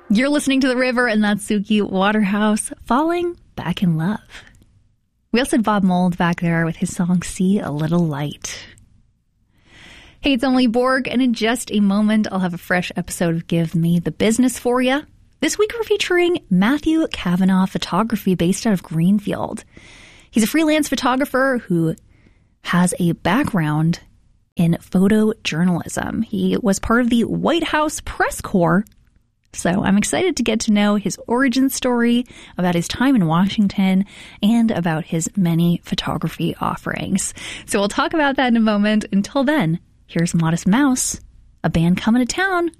You're listening to The River, and that's Suki Waterhouse, Falling Back in Love. We also had Bob Mould back there with his song, See a Little Light. Hey, it's Emily Borg, and in just a moment, I'll have a fresh episode of Give Me the Business for you. This week, we're featuring Matthew Kavanaugh Photography based out of Greenfield. He's a freelance photographer who has a background in photojournalism. He was part of the White House Press Corps. So I'm excited to get to know his origin story, about his time in Washington, and about his many photography offerings. So we'll talk about that in a moment. Until then, here's Modest Mouse, a band coming to town